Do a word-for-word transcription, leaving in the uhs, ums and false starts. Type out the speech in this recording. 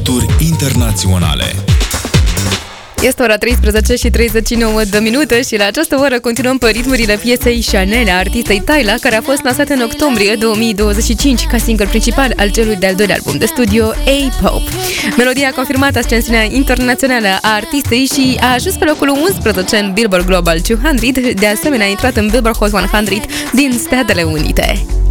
hituri internaționale. Este ora treisprezece și treizeci și nouă de minute și la această oră continuăm pe ritmurile piesei Chanel a artistei Tyla, care a fost lansată în octombrie două mii douăzeci și cinci ca single principal al celui de-al doilea album de studio A-Pop. Melodia a confirmat ascensiunea internațională a artistei și a ajuns pe locul unsprezece în Billboard Global două sute, de asemenea a intrat în Billboard Hot o sută din Statele Unite.